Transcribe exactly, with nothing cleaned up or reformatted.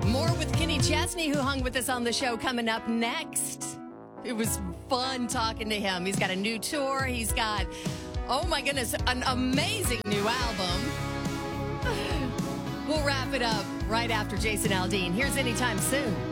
More with Kenny Chesney, who hung with us on the show, coming up next. It was fun talking to him. He's got a new tour. He's got, oh my goodness, an amazing new album. We'll wrap it up right after Jason Aldean. Here's Anytime Soon.